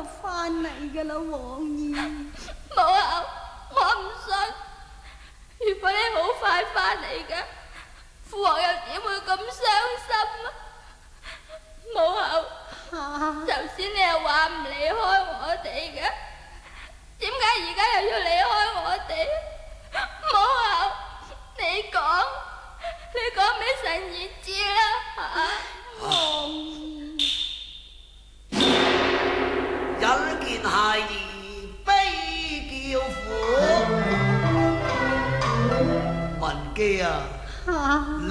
就翻嚟噶啦，王爺。 母后，我唔信。如果你好快翻嚟嘅，父王又點會咁傷心啊？母后，頭先你又話唔離開我哋嘅，點解而家又要離開我哋？母后，你講俾神兒知啦嚇！ 王爺， 人見孩兒悲叫苦，文姬啊！